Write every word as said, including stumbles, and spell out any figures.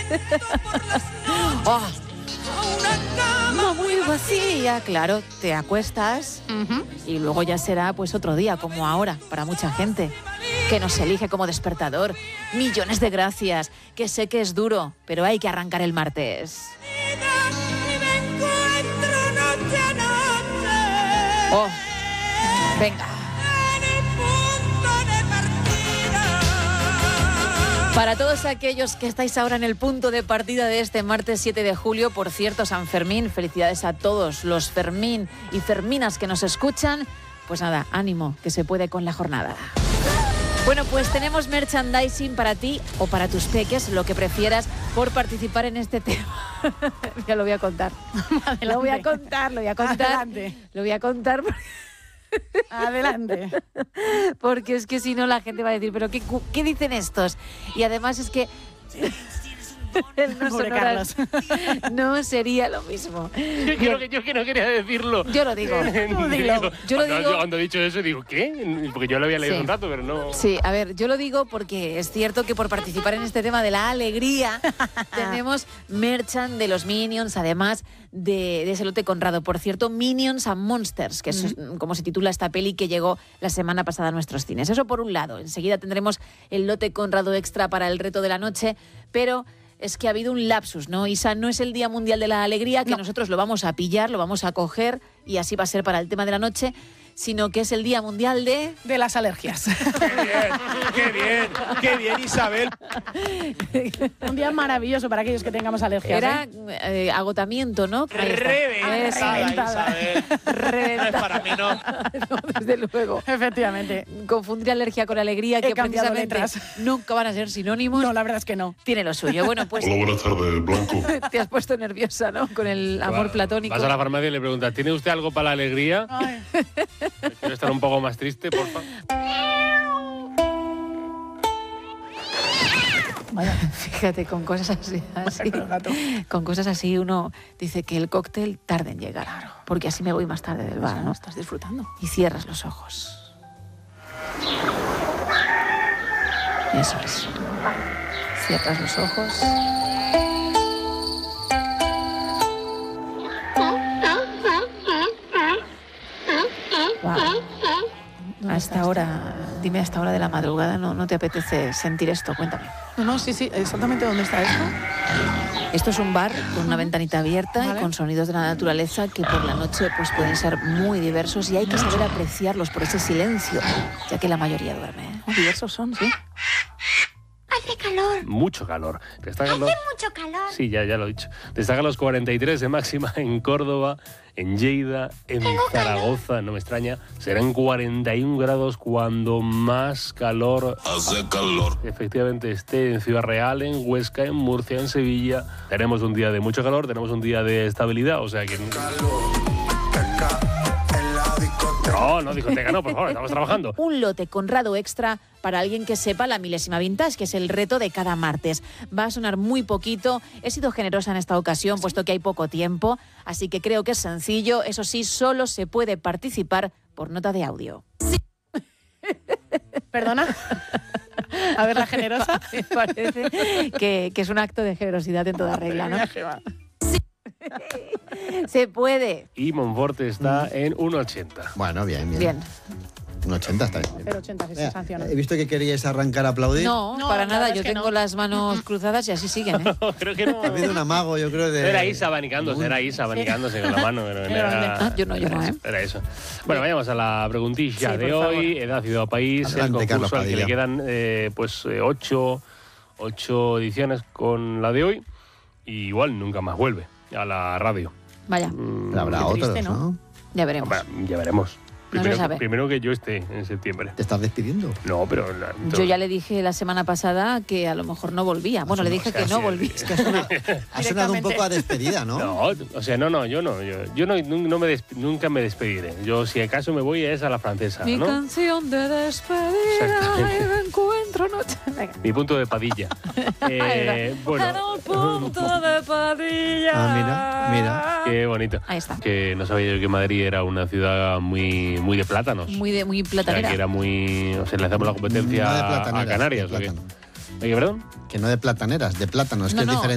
Oh, no muy vacía, claro, te acuestas uh-huh. y luego ya será pues otro día como ahora para mucha gente que nos elige como despertador. Millones de gracias, que sé que es duro, pero hay que arrancar el martes. Oh, venga. Para todos aquellos que estáis ahora en el punto de partida de este martes siete de julio, por cierto, San Fermín, felicidades a todos los Fermín y Ferminas que nos escuchan. Pues nada, ánimo, que se puede con la jornada. Bueno, pues tenemos merchandising para ti o para tus peques, lo que prefieras, por participar en este tema. Ya lo voy a contar. Adelante. Lo voy a contar, lo voy a contar. Adelante. Lo voy a contar. Adelante. Porque es que si no la gente va a decir, ¿pero qué, qué dicen estos? Y además es que el no sonoras no sería lo mismo. Yo, creo que, yo que no quería decirlo. Yo lo digo. Digo, yo lo cuando, digo. Cuando he dicho eso digo, ¿qué? Porque yo lo había leído sí. un rato, pero no... Sí, a ver, yo lo digo porque es cierto que por participar en este tema de la alegría tenemos merchan de los Minions, además de, de ese lote Conrado. Por cierto, Minions and Monsters, que es mm. como se titula esta peli que llegó la semana pasada a nuestros cines. Eso por un lado. Enseguida tendremos el lote Conrado extra para el reto de la noche, pero... es que ha habido un lapsus, ¿no? Isa, no es el Día Mundial de la Alegría, que no. nosotros lo vamos a pillar, lo vamos a coger y así va a ser para el tema de la noche, sino que es el Día Mundial de... de las alergias. ¡Qué bien! ¡Qué bien! ¡Qué bien, Isabel! Un día maravilloso para aquellos que tengamos alergias. Era ¿eh? eh, agotamiento, ¿no? Reventada, Isabel. Reventada. Para mí no. No, desde luego. Efectivamente. Confundir alergia con alegría, He que cambiado precisamente letras. Nunca van a ser sinónimos. No, la verdad es que no. Tiene lo suyo. Bueno, pues... Hola, buenas tardes, Blanco. Te has puesto nerviosa, ¿no? Con el amor Va, platónico. Vas a la farmacia y le preguntas, ¿tiene usted algo para la alegría? Ay. Quiero estar un poco más triste, por favor. Vaya. Fíjate, con cosas así, así con cosas así uno dice que el cóctel tarde en llegar, claro, porque así me voy más tarde del bar, ¿no? Estás disfrutando. Y cierras los ojos. Eso es. Cierras los ojos. Wow. A esta hora, dime a esta hora de la madrugada, ¿no, no te apetece sentir esto? Cuéntame. No, no, sí, sí, exactamente dónde está esto. Esto es un bar con una ventanita abierta vale. y con sonidos de la naturaleza que por la noche pues pueden ser muy diversos y hay que saber apreciarlos por ese silencio, ya que la mayoría duerme, ¿eh? Oh, diversos son, sí. Hace calor. Mucho calor. Destacan Hace los... mucho calor. Sí, ya, ya lo he dicho. Destacan los cuarenta y tres de máxima en Córdoba, en Lleida, en Tengo Zaragoza, calor. No me extraña. Serán cuarenta y un grados cuando más calor Hace calor. efectivamente esté en Ciudad Real, en Huesca, en Murcia, en Sevilla. Tenemos un día de mucho calor, tenemos un día de estabilidad, o sea que... No, no, discoteca, no, por favor, estamos trabajando. Un lote Conrado extra para alguien que sepa la milésima vintage, que es el reto de cada martes. Va a sonar muy poquito. He sido generosa en esta ocasión, puesto que hay poco tiempo, así que creo que es sencillo. Eso sí, solo se puede participar por nota de audio. Sí. ¿Perdona? A ver, la generosa. Me parece que, que es un acto de generosidad en toda regla, ¿no? Se puede. Y Monforte está mm. en uno ochenta. Bueno, bien, bien. Bien. un ochenta está bien. cero ochenta sí se sanciona. He visto que queríais arrancar a aplaudir. No, No, para la nada. verdad Yo es que tengo no. las manos cruzadas y así siguen, ¿eh? No, creo que no. Ha habido un amago, yo creo, de... Era Isa abanicándose, era Isa abanicándose con la mano. Pero era, Ah, yo no, yo no, ¿eh? Era eso. Bueno, vayamos a la preguntilla Sí, de por hoy. favor. Edad, ciudad o país. Adelante, el Carlos concurso al que Padilla. le quedan eh, pues eh, ocho, ocho ediciones con la de hoy. Y igual nunca más vuelve a la radio. Vaya, Mm, Pero habrá Qué otros, triste, ¿no? ¿no? ya veremos. Bueno, ya veremos. No se Primero, sabe. primero que yo esté en septiembre. ¿Te estás despidiendo? No, pero... la- Yo ya le dije la semana pasada que a lo mejor no volvía. Bueno, le dije o sea, que no sí, volvía. es que ha sonado, ha sonado un poco a despedida, ¿no? No, o sea, no, no, yo no. Yo, yo no, no me des- nunca me despediré. Yo, si acaso me voy, es a la francesa, Mi ¿no? canción de despedida Exactamente. y me encuentro noche. Venga. Mi punto de padilla. Eh, bueno, En el punto de Padilla. Ah, mira, mira. qué bonito. Ahí está. Que no sabía yo que Madrid era una ciudad muy, muy de plátanos. Muy de muy O sea, platanera. que era muy... O sea, le hacemos la competencia No de a- a plataneras, Canarias. de ¿o qué? plátano. ¿Oye, perdón? Que no de plataneras, de plátanos, No, que es no, diferente.